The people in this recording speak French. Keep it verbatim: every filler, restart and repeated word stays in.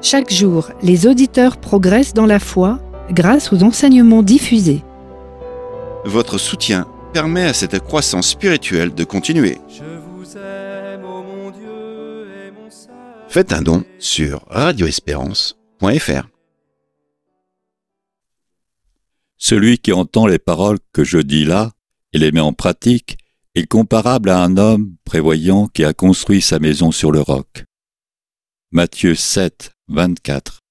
Chaque jour, les auditeurs progressent dans la foi grâce aux enseignements diffusés. Votre soutien permet à cette croissance spirituelle de continuer. Je vous aime, ô mon Dieu et mon Sauveur. Faites un don sur radio espérance point f r. Celui qui entend les paroles que je dis là et les met en pratique est comparable à un homme prévoyant qui a construit sa maison sur le roc. Matthieu sept, vingt-quatre.